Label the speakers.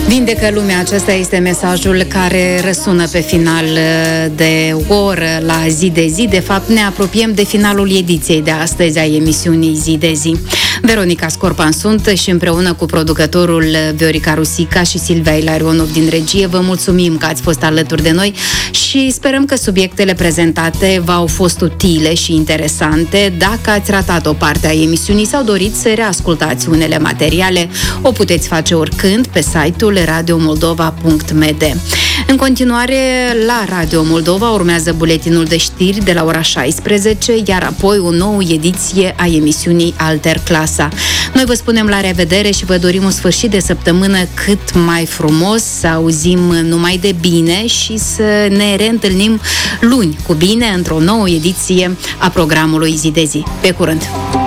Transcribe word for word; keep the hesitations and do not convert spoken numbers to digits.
Speaker 1: Vindecă lumea, acesta este mesajul care răsună pe final de oră la Zi de Zi. De fapt, ne apropiem de finalul ediției de astăzi a emisiunii Zi de Zi. Veronica Scorpan sunt și împreună cu producătorul Viorica Rusica și Silvia Ilarionov din regie, vă mulțumim că ați fost alături de noi și sperăm că subiectele prezentate v-au fost utile și interesante. Dacă ați ratat o parte a emisiunii sau doriți să reascultați unele materiale, o puteți face oricând pe site-ul radio moldova punct m d. În continuare, la Radio Moldova urmează buletinul de știri de la ora șaisprezece, iar apoi o nouă ediție a emisiunii Alter Clasa. Noi vă spunem la revedere și vă dorim un sfârșit de săptămână cât mai frumos, să auzim numai de bine și să ne reîntâlnim luni cu bine într-o nouă ediție a programului Zi de Zi. Pe curând!